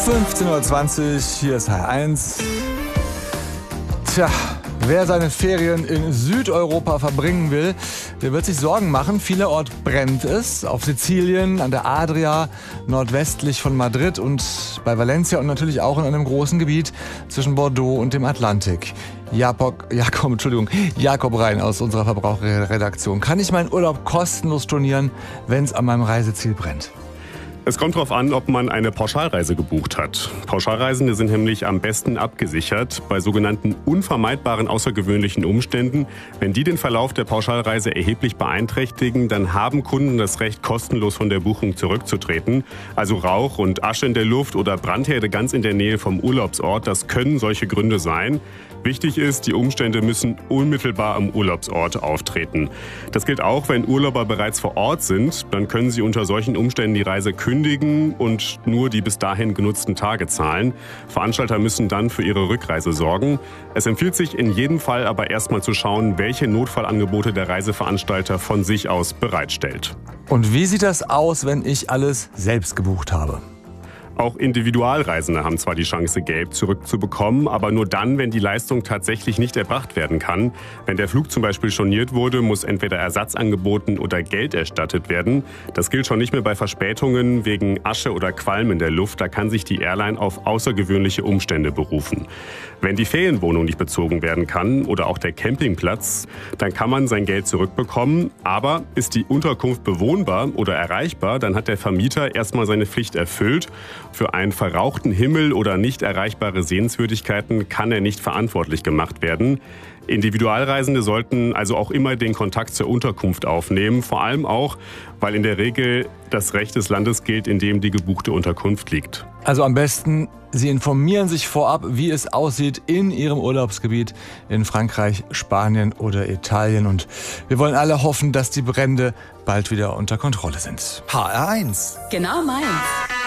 15:20 Uhr, hier ist HR1. Tja, wer seine Ferien in Südeuropa verbringen will, der wird sich Sorgen machen. Vielerorts brennt es. Auf Sizilien, an der Adria, nordwestlich von Madrid und bei Valencia und natürlich auch in einem großen Gebiet zwischen Bordeaux und dem Atlantik. Jakob Rhein aus unserer Verbraucherredaktion. Kann ich meinen Urlaub kostenlos stornieren, wenn es an meinem Reiseziel brennt? Es kommt darauf an, ob man eine Pauschalreise gebucht hat. Pauschalreisende sind nämlich am besten abgesichert bei sogenannten unvermeidbaren außergewöhnlichen Umständen. Wenn die den Verlauf der Pauschalreise erheblich beeinträchtigen, dann haben Kunden das Recht, kostenlos von der Buchung zurückzutreten. Also Rauch und Asche in der Luft oder Brandherde ganz in der Nähe vom Urlaubsort, das können solche Gründe sein. Wichtig ist, die Umstände müssen unmittelbar am Urlaubsort auftreten. Das gilt auch, wenn Urlauber bereits vor Ort sind. Dann können sie unter solchen Umständen die Reise kündigen und nur die bis dahin genutzten Tage zahlen. Veranstalter müssen dann für ihre Rückreise sorgen. Es empfiehlt sich in jedem Fall aber erstmal zu schauen, welche Notfallangebote der Reiseveranstalter von sich aus bereitstellt. Und wie sieht das aus, wenn ich alles selbst gebucht habe? Auch Individualreisende haben zwar die Chance, Geld zurückzubekommen, aber nur dann, wenn die Leistung tatsächlich nicht erbracht werden kann. Wenn der Flug zum Beispiel storniert wurde, muss entweder Ersatz angeboten oder Geld erstattet werden. Das gilt schon nicht mehr bei Verspätungen wegen Asche oder Qualm in der Luft. Da kann sich die Airline auf außergewöhnliche Umstände berufen. Wenn die Ferienwohnung nicht bezogen werden kann oder auch der Campingplatz, dann kann man sein Geld zurückbekommen. Aber ist die Unterkunft bewohnbar oder erreichbar, dann hat der Vermieter erstmal seine Pflicht erfüllt. Für einen verrauchten Himmel oder nicht erreichbare Sehenswürdigkeiten kann er nicht verantwortlich gemacht werden. Individualreisende sollten also auch immer den Kontakt zur Unterkunft aufnehmen, vor allem auch, weil in der Regel das Recht des Landes gilt, in dem die gebuchte Unterkunft liegt. Also am besten, Sie informieren sich vorab, wie es aussieht in Ihrem Urlaubsgebiet in Frankreich, Spanien oder Italien. Und wir wollen alle hoffen, dass die Brände bald wieder unter Kontrolle sind. HR1. Genau meins.